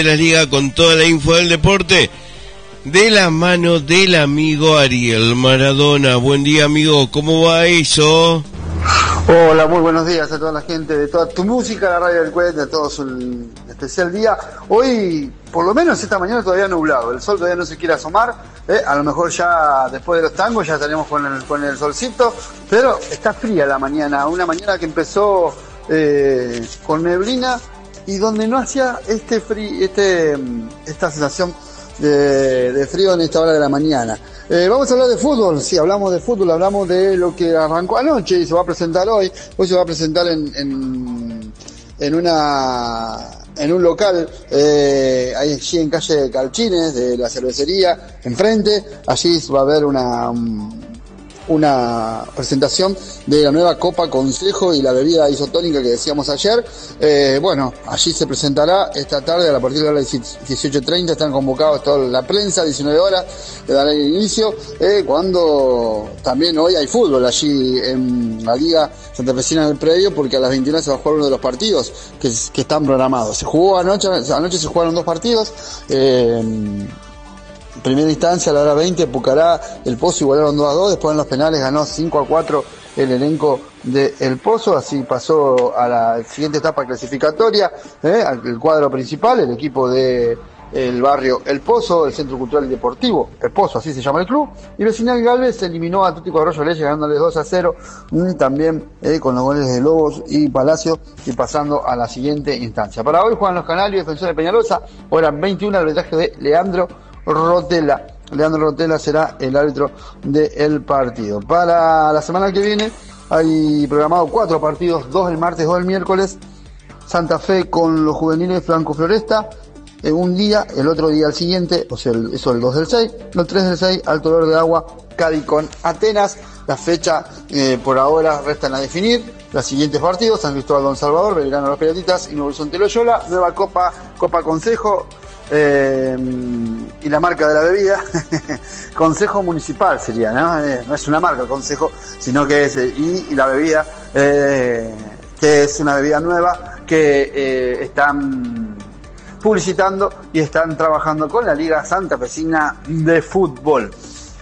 de la liga con toda la info del deporte de la mano del amigo Ariel Maradona. Buen día, amigo, ¿cómo va eso? Hola, muy buenos días a toda la gente de toda tu música, la radio del Cuete, a todos un especial día. Hoy, por lo menos esta mañana todavía nublado, el sol todavía no se quiere asomar, a lo mejor ya después de los tangos ya estaremos con el solcito, pero está fría la mañana, una mañana que empezó con neblina y donde no hacía esta sensación de frío en esta hora de la mañana. Vamos a hablar de fútbol. Sí, hablamos de fútbol, hablamos de lo que arrancó anoche y se va a presentar hoy. Hoy se va a presentar en un local allí en calle Calchines de la cervecería enfrente. Allí va a haber una presentación de la nueva Copa Consejo y la bebida isotónica que decíamos ayer. Bueno, allí se presentará esta tarde a partir de las 18:30. Están convocados toda la prensa, 19 horas, le dará el inicio, cuando también hoy hay fútbol allí en la Liga Santafesina del Predio, porque a las 21 se va a jugar uno de los partidos que están programados. Se jugó anoche se jugaron dos partidos. Primera instancia, a la hora 20, Pucará, El Pozo igualaron 2-2, después en los penales ganó 5-4 el elenco de El Pozo, así pasó a la siguiente etapa clasificatoria, al cuadro principal, el equipo de el barrio El Pozo, el Centro Cultural y Deportivo El Pozo, así se llama el club, y Vecinal Galvez eliminó a Atlético Arroyo Leyes ganándoles 2-0, también con los goles de Lobos y Palacio, y pasando a la siguiente instancia. Para hoy juegan los Canarios, Defensor de Peñalosa, hora 21, el arbitraje de Leandro Rotela. Leandro Rotela será el árbitro del partido. Para la semana que viene hay programado 4 partidos, 2 el martes, 2 el miércoles. Santa Fe con los juveniles Franco Floresta, un día, el otro día al siguiente, o sea, eso el 2 del 6, el 3 del 6, Alto Dolor de Agua, Cádiz con Atenas. La fecha por ahora restan a definir. Los siguientes partidos: San Cristóbal Don Salvador, Belgrano Los Pelotitas y Nuevo Horizonte Loyola. Nueva Copa Consejo, y la marca de la bebida Consejo Municipal sería, ¿no? No es una marca Consejo, sino que es y la bebida, que es una bebida nueva que están publicitando y están trabajando con la Liga Santafesina de Fútbol.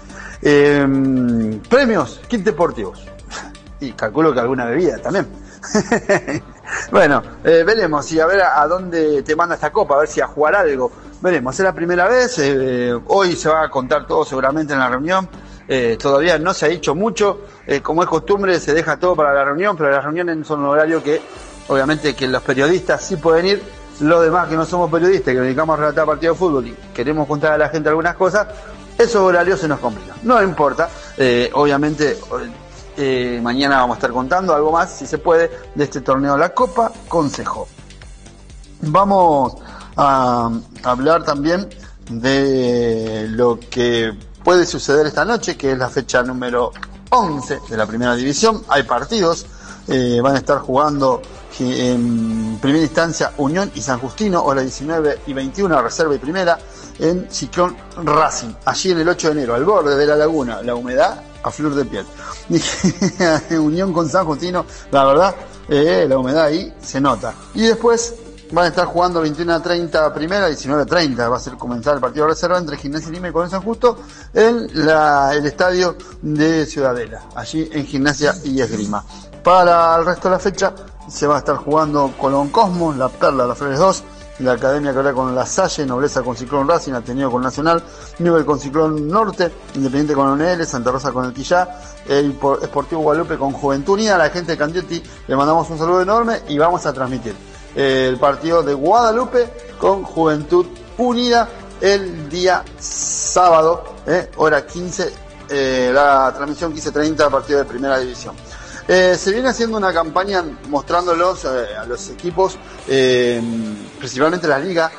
Premios, kit deportivos y calculo que alguna bebida también. Bueno, veremos y a ver a dónde te manda esta copa, a ver si a jugar algo. Veremos, es la primera vez, hoy se va a contar todo seguramente en la reunión. Todavía no se ha dicho mucho, como es costumbre se deja todo para la reunión, pero las reuniones son un horario que obviamente que los periodistas sí pueden ir, los demás que no somos periodistas, que nos dedicamos a relatar partidos de fútbol y queremos contar a la gente algunas cosas, esos horarios se nos complican. No importa, obviamente mañana vamos a estar contando algo más, si se puede, de este torneo de la Copa Consejo. Vamos a hablar también de lo que puede suceder esta noche, que es la fecha número 11 de la primera división. Hay partidos, van a estar jugando en primera instancia Unión y San Justino, hora 19:21, reserva y primera, en Ciclón Racing, allí en el 8 de enero, al borde de la laguna, la humedad a flor de piel. Unión con San Justino, la verdad, la humedad ahí se nota. Y después van a estar jugando 21:30 primera, 19:30 va a ser comenzar el partido de reserva entre Gimnasia y Lima y Colón San Justo en el estadio de Ciudadela, allí en Gimnasia y Esgrima. Para el resto de la fecha se va a estar jugando Colón Cosmos, La Perla, Las Flores 2, la Academia Cabrera con La Salle, Nobleza con Ciclón Racing, Ateneo con Nacional, Newell con Ciclón Norte, Independiente con ONL, Santa Rosa con el Quillá, el Sportivo Guadalupe con Juventud Unida. A la gente de Candioti le mandamos un saludo enorme y vamos a transmitir el partido de Guadalupe con Juventud Unida el día sábado, hora 15, la transmisión 15:30, partido de primera división. Se viene haciendo una campaña mostrándolos a los equipos, principalmente la liga,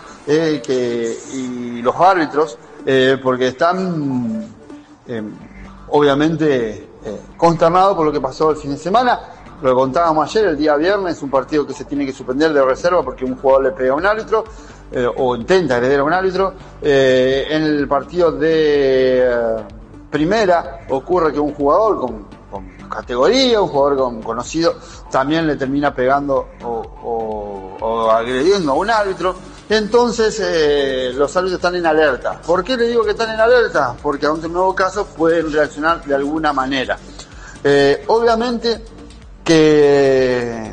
y los árbitros, porque están obviamente consternados por lo que pasó el fin de semana. Lo contábamos ayer, el día viernes, un partido que se tiene que suspender de reserva porque un jugador le pega a un árbitro, o intenta agredir a un árbitro. En el partido de primera ocurre que un jugador con categoría, un jugador conocido, también le termina pegando o agrediendo a un árbitro. Entonces los árbitros están en alerta. ¿Por qué le digo que están en alerta? Porque ante un nuevo caso pueden reaccionar de alguna manera. Obviamente que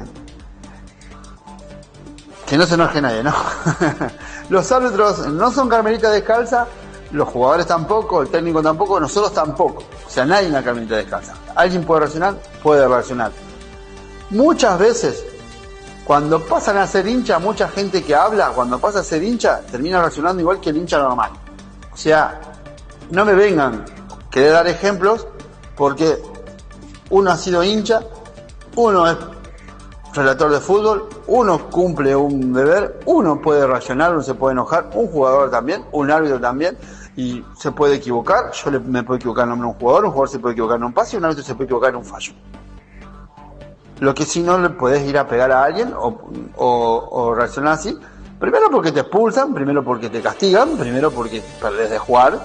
no se enoje nadie, ¿no? Los árbitros no son carmelita descalza, los jugadores tampoco, el técnico tampoco, nosotros tampoco. O sea, nadie es una carmelita descalza. ¿Alguien puede reaccionar? Puede reaccionar. Muchas veces, cuando pasan a ser hincha, mucha gente que habla, cuando pasa a ser hincha, termina reaccionando igual que el hincha normal. O sea, no me vengan a querer dar ejemplos, porque uno ha sido hincha, uno es relator de fútbol, uno cumple un deber, uno puede reaccionar, uno se puede enojar, un jugador también, un árbitro también, y se puede equivocar. Me puedo equivocar en nombre de un jugador se puede equivocar en un pase, y un árbitro se puede equivocar en un fallo. Lo que si no le puedes ir a pegar a alguien o reaccionar así, primero porque te expulsan, primero porque te castigan, primero porque perdés de jugar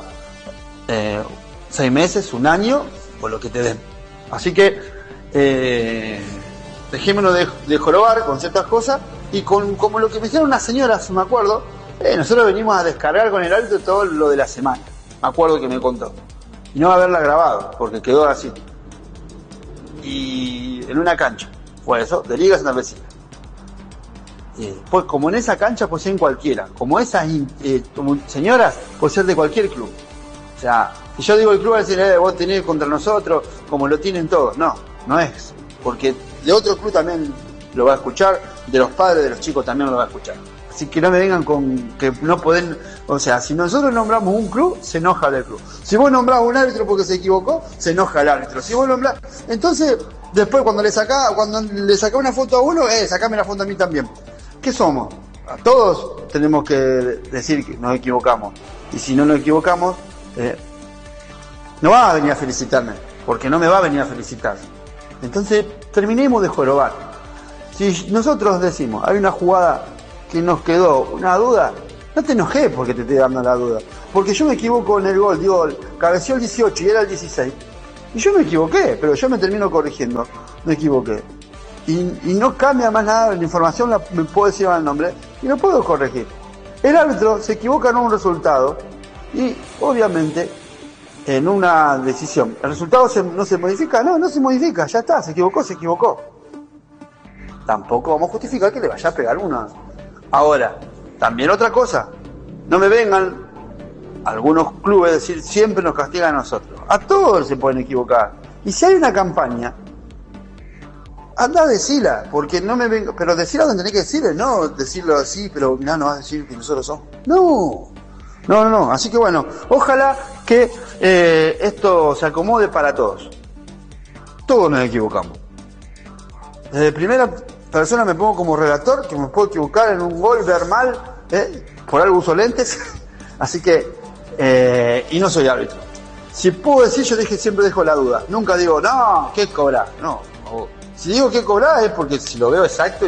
6 meses, un año, o lo que te den. Así que dejémonos de jorobar con ciertas cosas, y como lo que me dijeron unas señoras, me acuerdo, nosotros venimos a descargar con el árbitro todo lo de la semana, me acuerdo que me contó, y no haberla grabado, porque quedó así, y en una cancha, fue eso, de Liga Santafesina. Pues como en esa cancha puede ser en cualquiera, como esas señoras puede ser de cualquier club. O sea, si yo digo el club va a decir, vos tenés contra nosotros, como lo tienen todos. No es, porque de otro club también lo va a escuchar, de los padres de los chicos también lo va a escuchar. Así que no me vengan con que no pueden, o sea, si nosotros nombramos un club, se enoja el club. Si vos nombrás un árbitro porque se equivocó, se enoja el árbitro. Si vos nombrás, entonces, después cuando le sacá una foto a uno, sacame la foto a mí también. ¿Qué somos? A todos tenemos que decir que nos equivocamos. Y si no nos equivocamos, no va a venir a felicitarme, porque no me va a venir a felicitar. Entonces, terminemos de jorobar. Si nosotros decimos, hay una jugada que nos quedó una duda, no te enojes porque te estoy dando la duda. Porque yo me equivoco en el gol, digo, cabeció el 18 y era el 16. Y yo me equivoqué, pero yo me termino corrigiendo. Me equivoqué. Y no cambia más nada, la información me puedo decir mal el nombre y lo puedo corregir. El árbitro se equivoca en un resultado y obviamente en una decisión. ¿El resultado no se modifica? No se modifica, ya está, se equivocó. Tampoco vamos a justificar que le vaya a pegar una. Ahora, también otra cosa, no me vengan algunos clubes a decir siempre nos castigan a nosotros. A todos se pueden equivocar. Y si hay una campaña, anda a decirla, porque no me venga, pero decirla donde tenés que decirle, no decirlo así, pero mirá, no vas a decir que nosotros somos. No. Así que bueno, ojalá que esto se acomode para todos. Todos nos equivocamos. Desde primera persona me pongo como relator, que me puedo equivocar en un gol, ver mal, por algo uso lentes. Así que, y no soy árbitro. Si puedo decir, yo siempre dejo la duda. Nunca digo, no, ¿qué cobrar? No. Si digo que cobrar es porque si lo veo exacto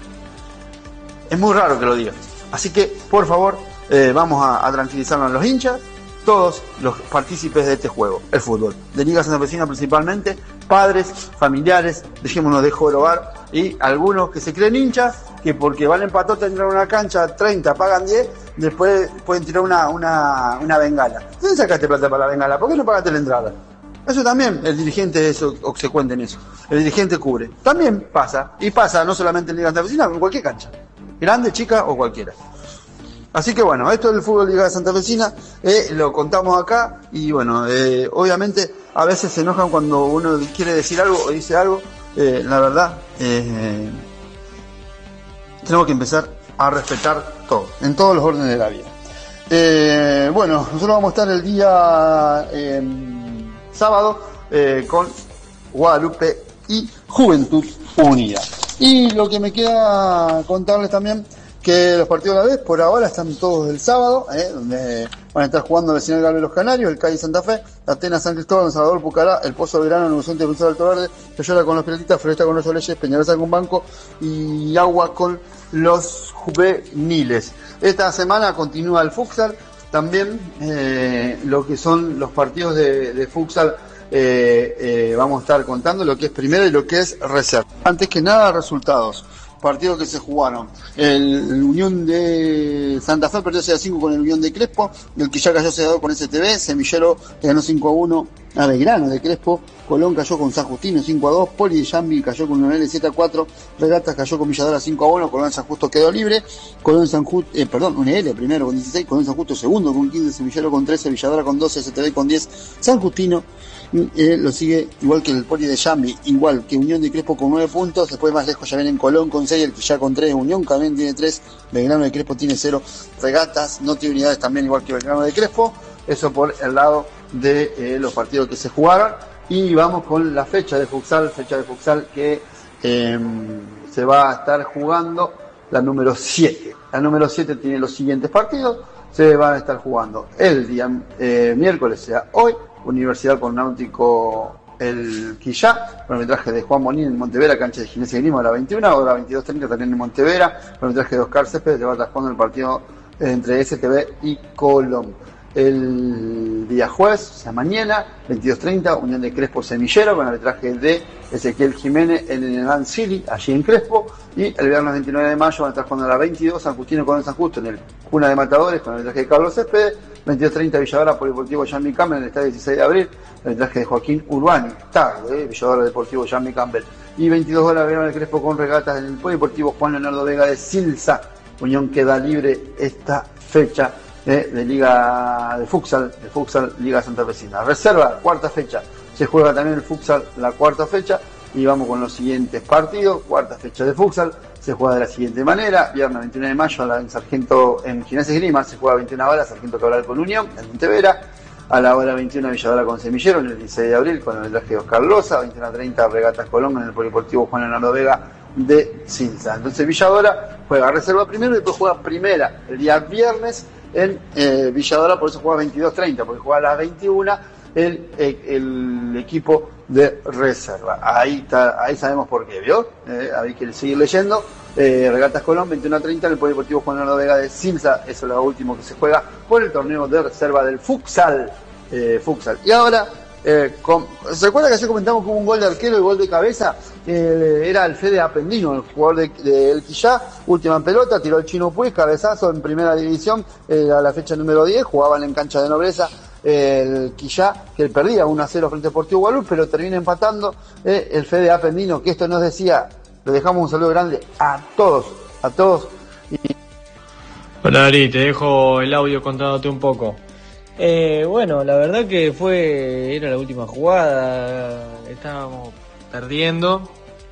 es muy raro que lo diga. Así que, por favor, vamos a tranquilizarnos a los hinchas, todos los partícipes de este juego, el fútbol, de Liga Santafesina principalmente, padres, familiares, dejémonos de jorobar, y algunos que se creen hinchas, que porque valen patote entrar a una cancha 30, pagan 10, después pueden tirar una bengala. ¿Dónde sacaste plata para la bengala? ¿Por qué no pagaste la entrada? Eso también, el dirigente es obsecuente en eso. El dirigente cubre. También pasa, y pasa no solamente en Liga Santafesina, en cualquier cancha. Grande, chica o cualquiera. Así que bueno, esto es el fútbol Liga de Santafesina, lo contamos acá, y bueno, obviamente a veces se enojan cuando uno quiere decir algo o dice algo. La verdad, tenemos que empezar a respetar todo, en todos los órdenes de la vida. Bueno, nosotros vamos a estar el día sábado con Guadalupe y Juventud Unida. Y lo que me queda contarles también, que los partidos a la vez, por ahora están todos el sábado, donde van a estar jugando el Vecinal Galo de los Canarios, el Cádiz Santa Fe, Atenas San Cristóbal, Salvador Pucará, el Pozo Verano, el Horizonte Defensor Alto Verde, Toyola con los Pilotitas, Floresta con los Leyes, Peñarosa con Banco y Agua con los Juveniles. Esta semana continúa el futsal, también lo que son los partidos de futsal. Vamos a estar contando lo que es primera y lo que es reserva. Antes que nada, resultados. partidos que se jugaron. El Unión de Santa Fe perdió 6-5 con el Unión de Crespo, el Quillá cayó 6-2 con STB, Semillero ganó 5-1 a Belgrano de Crespo, Colón cayó con San Justino 5-2, Poli de Yambi cayó con un L 7-4, Regatas cayó con Villadora 5-1, Colón San Justo quedó libre, Colón San Justo, un L primero con 16, Colón San Justo segundo con 15, Semillero con 13, Villadora con 12, STB con 10, San Justino lo sigue igual que el Poli de Yambi, igual que Unión de Crespo con 9 puntos, después más lejos ya vienen Colón con 6, el Quillá con 3, Unión también tiene 3, Belgrano de Crespo tiene 0, Regatas no tiene unidades también igual que Belgrano de Crespo. Eso por el lado de los partidos que se jugaron. Y vamos con la fecha de futsal que se va a estar jugando, la número 7. La número 7 tiene los siguientes partidos, se van a estar jugando el día miércoles, sea hoy, Universidad con Náutico el Quillá, cronometraje de Juan Monín en Montevera, cancha de Gimnasia y Grima a la 21, hora 22:30 también en Montevera, cronometraje de Oscar Céspedes, se va a estar jugando el partido entre STB y Colón. El día jueves, o sea mañana, 22:30, Unión de Crespo Semillero, con el arbitraje de Ezequiel Jiménez en el Land City, allí en Crespo, y el viernes 29 de mayo van a estar jugando a la 22, San Justino con el San Justo en el Cuna de Matadores, con el arbitraje de Carlos Céspedes, 22:30 Villadora Polideportivo Yambi Campbell en el estadio 16 de abril, el arbitraje de Joaquín Urbani, tarde, Villadora Deportivo Yambi Campbell, y 22 horas Verano de Crespo con Regatas en el Polideportivo Juan Leonardo Vega de Silsa. Unión queda libre esta fecha de Liga de Futsal Liga Santafesina. Reserva, cuarta fecha, se juega también el futsal la cuarta fecha, y vamos con los siguientes partidos. Cuarta fecha de futsal se juega de la siguiente manera: viernes 21 de mayo en Gimnasia y Grima se juega a 21 horas Sargento Cabral con Unión en Montevera, a la hora 21 Villadora con Semillero en el 16 de abril con el arbitraje de Oscar Loza, 21:30 Regatas Colón en el Polideportivo Juan Leonardo Vega de Silsa. Entonces Villadora juega reserva primero y después juega primera el día viernes en Villadora, por eso juega 22:30, porque juega a las 21 el equipo de reserva. Ahí sabemos por qué, ¿vio? Hay que seguir leyendo. Regatas Colón, 21:30 en el Polideportivo Juan Leonardo Vega de Silsa. Eso es lo último que se juega por el torneo de reserva del futsal. Y ahora, ¿se acuerda que ayer comentamos que hubo un gol de arquero y gol de cabeza? Era el Fede Apendino, el jugador del Quillá, última pelota, tiró el Chino Puig, cabezazo en primera división, a la fecha número 10, jugaban en cancha de Nobleza, el Quillá, que perdía 1-0 frente a Deportivo Gualú, pero termina empatando el Fede Apendino, que esto nos decía. Le dejamos un saludo grande a todos. Hola Ari, te dejo el audio contándote un poco. Bueno, la verdad que era la última jugada, estábamos perdiendo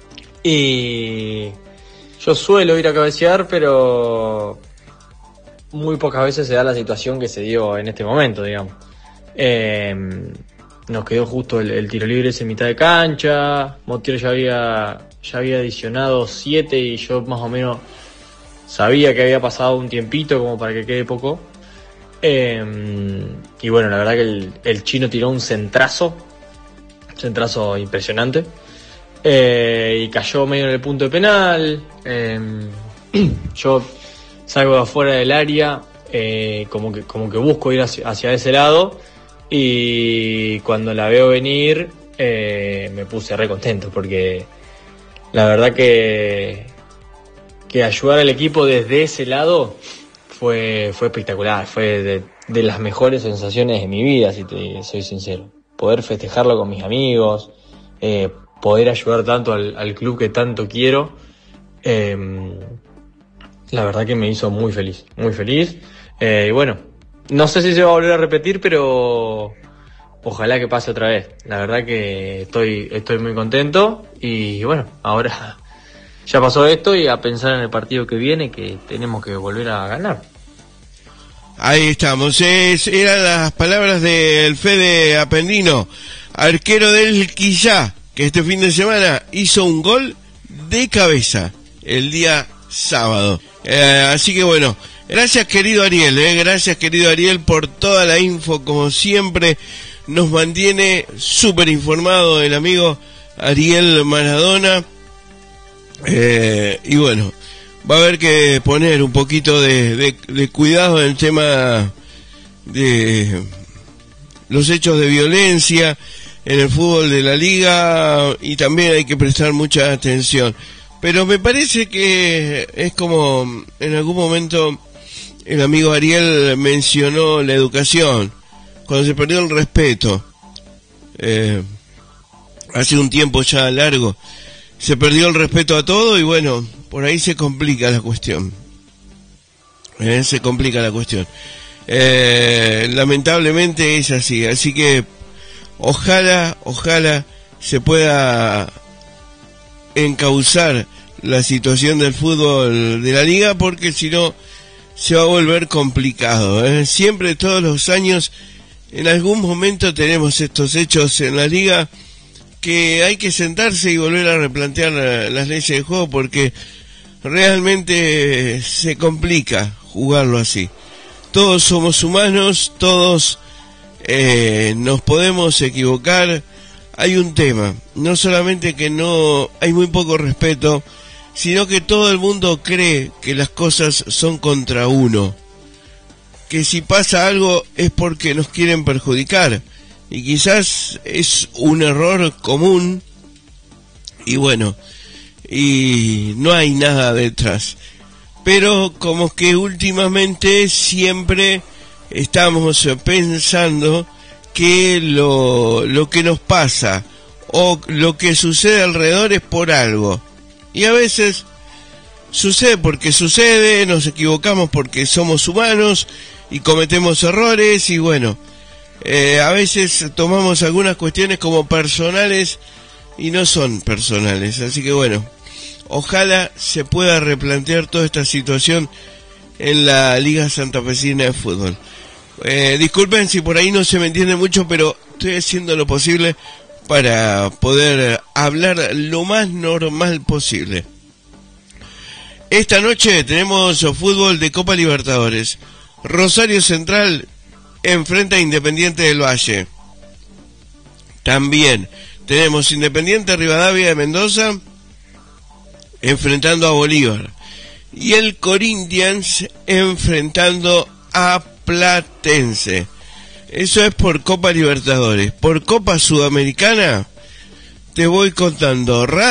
y yo suelo ir a cabecear, pero muy pocas veces se da la situación que se dio en este momento, digamos. Nos quedó justo el tiro libre ese en mitad de cancha, Montiel ya había adicionado 7 y yo más o menos sabía que había pasado un tiempito como para que quede poco. Y bueno, la verdad que el Chino tiró un centrazo impresionante, y cayó medio en el punto de penal. Yo salgo de afuera del área, como que busco ir hacia ese lado, y cuando la veo venir me puse re contento, porque la verdad que ayudar al equipo desde ese lado fue espectacular, fue de las mejores sensaciones de mi vida, si te soy sincero. Poder festejarlo con mis amigos, poder ayudar tanto al club que tanto quiero, la verdad que me hizo muy feliz. Y bueno, no sé si se va a volver a repetir, pero ojalá que pase otra vez. La verdad que estoy muy contento, y bueno, ahora ya pasó esto y a pensar en el partido que viene, que tenemos que volver a ganar. Ahí estamos, eran las palabras del Fede Apendino, arquero del Quillá, que este fin de semana hizo un gol de cabeza el día sábado. Así que bueno, gracias querido Ariel, por toda la info, como siempre nos mantiene súper informado el amigo Ariel Maradona. Y bueno, va a haber que poner un poquito de cuidado en el tema de los hechos de violencia en el fútbol de la liga, y también hay que prestar mucha atención. Pero me parece que es como en algún momento el amigo Ariel mencionó la educación, cuando se perdió el respeto. Hace un tiempo ya largo se perdió el respeto a todo y bueno, por ahí se complica la cuestión. Se complica la cuestión. Lamentablemente es así, así que ojalá se pueda encauzar la situación del fútbol de la liga, porque si no se va a volver complicado. Siempre, todos los años, en algún momento tenemos estos hechos en la liga que hay que sentarse y volver a replantear las leyes de juego, porque realmente se complica jugarlo así. Todos somos humanos, todos nos podemos equivocar. Hay un tema, no solamente que no hay muy poco respeto, sino que todo el mundo cree que las cosas son contra uno, que si pasa algo es porque nos quieren perjudicar, y quizás es un error común, y bueno, y no hay nada detrás, pero como que últimamente siempre estamos pensando que lo que nos pasa o lo que sucede alrededor es por algo, y a veces sucede porque sucede, nos equivocamos porque somos humanos y cometemos errores, y bueno, a veces tomamos algunas cuestiones como personales y no son personales, así que bueno, ojalá se pueda replantear toda esta situación en la Liga Santafesina de Fútbol. Disculpen si por ahí no se me entiende mucho, pero estoy haciendo lo posible para poder hablar lo más normal posible. Esta noche tenemos fútbol de Copa Libertadores. Rosario Central enfrenta a Independiente del Valle. También tenemos Independiente Rivadavia de Mendoza enfrentando a Bolívar. Y el Corinthians enfrentando a Platense. Eso es por Copa Libertadores. Por Copa Sudamericana te voy contando.